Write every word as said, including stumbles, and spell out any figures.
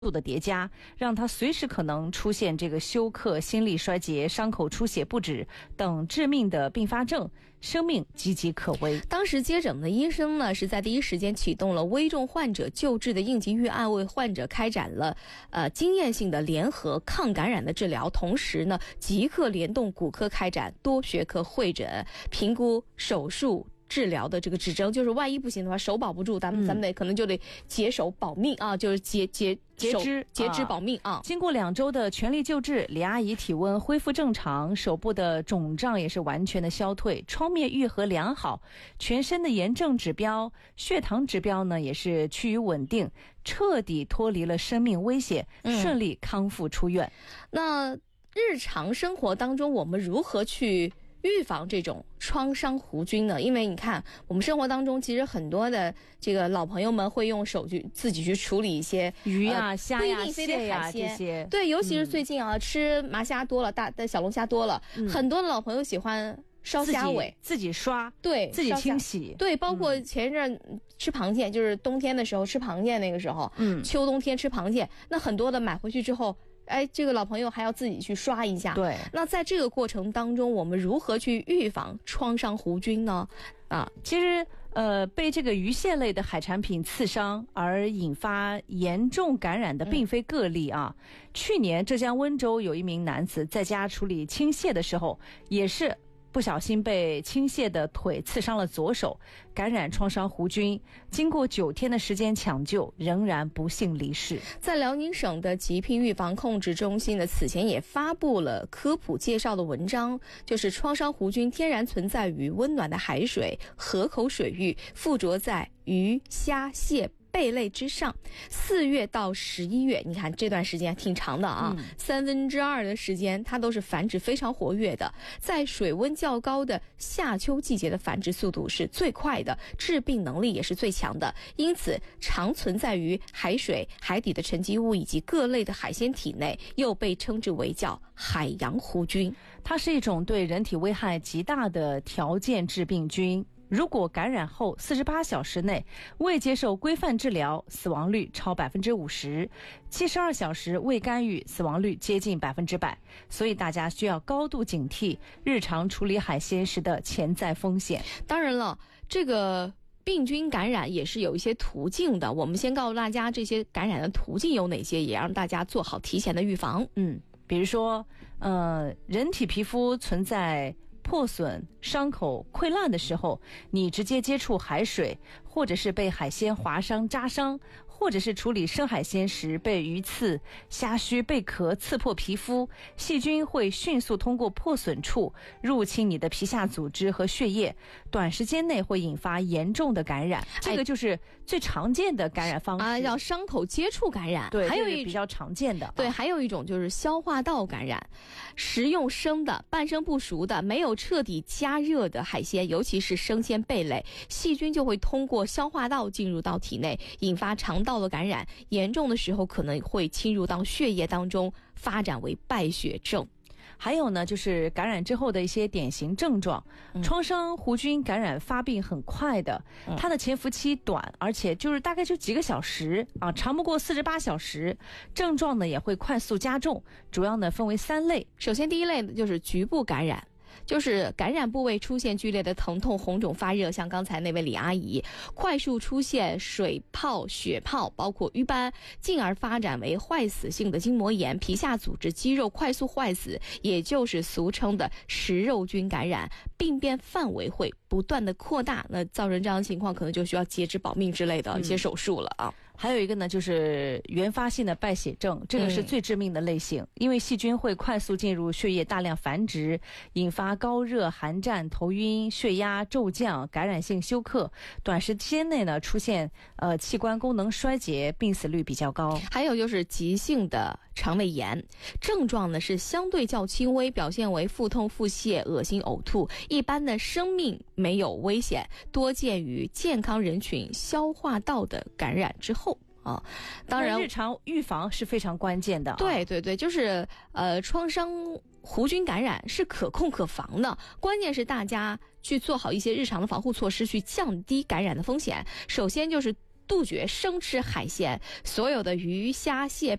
度的叠加，让它随时可能出现这个休克、心力衰竭、伤口出血不止等致命的并发症，生命岌岌可危。 当时接诊的医生呢，是在第一时间启动了危重患者救治的应急预案，为患者开展了呃经验性的联合抗感染的治疗，同时呢，即刻联动骨科开展多学科会诊，评估手术治疗的这个指征，就是万一不行的话，手保不住，咱们、嗯、咱们得可能就得截手保命啊，就是截截截肢截肢保命啊。 经过两周的全力救治，李阿姨体温恢复正常，手部的肿胀也是完全的消退，创面愈合良好，全身的炎症指标、血糖指标呢也是趋于稳定，彻底脱离了生命危险，嗯、顺利康复出院。 那日常生活当中，我们如何去预防这种创伤弧菌呢？因为你看，我们生活当中其实很多的这个老朋友们会用手去自己去处理一些鱼呀、啊、虾呀、 蟹呀这些。 对，尤其是最近啊，嗯、吃麻虾多了，大的小龙虾多了，嗯、很多的老朋友喜欢烧虾尾， 自己刷， 对， 自己清洗， 对，包括前一阵吃螃蟹，嗯、就是冬天的时候吃螃蟹，那个时候，嗯，秋冬天吃螃蟹，那很多的买回去之后。哎，这个老朋友还要自己去刷一下。 对， 那在这个过程当中，我们如何去预防创伤弧菌呢？ 啊，其实呃，被这个鱼蟹类的海产品刺伤而引发严重感染的并非个例啊。嗯、去年浙江温州有一名男子在家处理青蟹的时候，也是不小心被青蟹的腿刺伤了左手，感染创伤弧菌，经过九天的时间抢救，仍然不幸离世。 在辽宁省的疾病预防控制中心呢，此前也发布了科普介绍的文章，就是创伤弧菌天然存在于温暖的海水、河口水域，附着在鱼、虾、蟹、贝类之上，四月到十一月，你看这段时间挺长的啊，嗯、三分之二的时间它都是繁殖非常活跃的，在水温较高的夏秋季节的繁殖速度是最快的，致病能力也是最强的，因此常存在于海水、海底的沉积物以及各类的海鲜体内，又被称之为叫海洋弧菌。 它是一种对人体危害极大的条件致病菌。如果感染后四十八小时内未接受规范治疗，死亡率超百分之五十；七十二小时未干预，死亡率接近百分之百。所以大家需要高度警惕日常处理海鲜时的潜在风险。 当然了，这个病菌感染也是有一些途径的，我们先告诉大家这些感染的途径有哪些，也让大家做好提前的预防。 嗯，比如说，呃，人体皮肤存在破损、伤口溃烂的时候，你直接接触海水，或者是被海鲜划伤、扎伤，或者是处理生海鲜时被鱼刺、虾须、贝壳刺破皮肤，细菌会迅速通过破损处入侵你的皮下组织和血液，短时间内会引发严重的感染。这个就是最常见的感染方式啊，叫伤口接触感染。 对， 还有一这个比较常见的。 对，还有一种就是消化道感染，食用生的、半生不熟的、没有彻底加热的海鲜，尤其是生鲜贝类，细菌就会通过消化道进入到体内，引发肠道的感染，严重的时候可能会侵入到血液当中，发展为败血症。 还有呢，就是感染之后的一些典型症状。嗯、创伤弧菌感染发病很快的，嗯、它的潜伏期短，而且就是大概就几个小时啊，长不过四十八小时。症状呢也会快速加重，主要呢分为三类。 首先第一类呢就是局部感染。就是感染部位出现剧烈的疼痛、红肿、发热，像刚才那位李阿姨，快速出现水泡、血泡，包括瘀斑，进而发展为坏死性的筋膜炎，皮下组织肌肉快速坏死，也就是俗称的食肉菌感染，病变范围会不断的扩大，那造成这样的情况可能就需要截肢保命之类的一些手术了啊。嗯、 还有一个呢，就是原发性的败血症，这个是最致命的类型，嗯、因为细菌会快速进入血液，大量繁殖，引发高热、寒战、头晕、血压骤降、感染性休克，短时间内呢出现呃器官功能衰竭，病死率比较高。 还有就是急性的肠胃炎，症状呢是相对较轻微，表现为腹痛、腹泻、恶心、呕吐，一般的生命没有危险，多见于健康人群消化道的感染之后。啊，当然， 日常预防是非常关键的、啊。 对对对，就是呃，创伤弧菌感染是可控可防的，关键是大家去做好一些日常的防护措施，去降低感染的风险。首先就是杜绝生吃海鲜，所有的鱼虾蟹